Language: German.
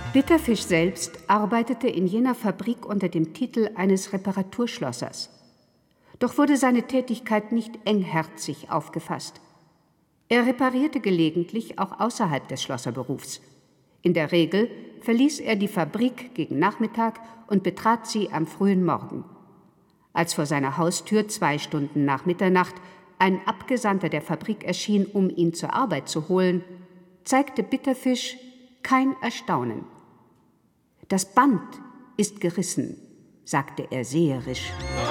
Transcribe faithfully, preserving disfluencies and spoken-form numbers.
Bitterfisch selbst arbeitete in jener Fabrik unter dem Titel eines Reparaturschlossers. Doch wurde seine Tätigkeit nicht engherzig aufgefasst. Er reparierte gelegentlich auch außerhalb des Schlosserberufs. In der Regel verließ er die Fabrik gegen Nachmittag und betrat sie am frühen Morgen. Als vor seiner Haustür zwei Stunden nach Mitternacht ein Abgesandter der Fabrik erschien, um ihn zur Arbeit zu holen, zeigte Bitterfisch kein Erstaunen. »Das Band ist gerissen«, sagte er seherisch.